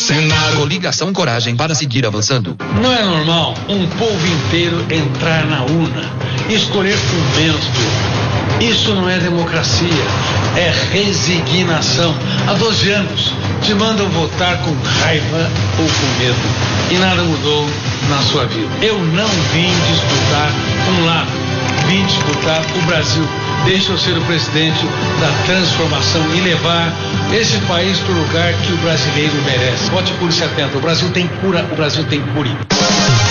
Senado. Coligação Coragem para seguir avançando. Não é normal um povo inteiro entrar na urna e escolher com menos povo. Isso não é democracia, é resignação. Há 12 anos te mandam votar com raiva ou com medo e nada mudou na sua vida. Eu não vim disputar um lado, vim disputar o Brasil. Deixa eu ser o presidente da transformação e levar esse país para o lugar que o brasileiro merece. Vote por 70. O Brasil tem cura, o Brasil tem cura.